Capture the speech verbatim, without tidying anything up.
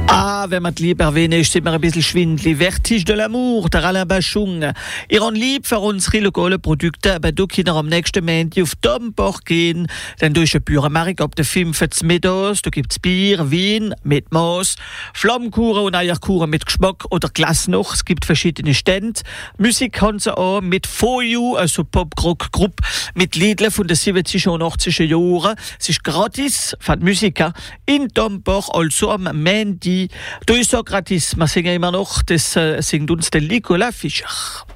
Ah, wenn man die Liebe erwähnt, ist immer ein bisschen schwindelig. Vertige de l'amour, der Alain Bachung. Ihr habt lieb für unsere lokalen Produkte, aber du kannst am nächsten Montag auf Domburg gehen, dann durch eine pure Mark ab der fünfzig Meadows, da gibt's Bier, Wein mit Maß, Flammkuchen und Eierkuchen mit Geschmack oder Glas noch. Es gibt verschiedene Stände. Musik kann sie auch mit For You, also Pop-Rock-Gruppe, mit Liedern von den siebziger und achtziger Jahren. Es ist gratis für die Musiker in Domburg, also am Montag. Du ist so gratis, wir singen immer noch, das äh, singt uns der Nicolas Fischer.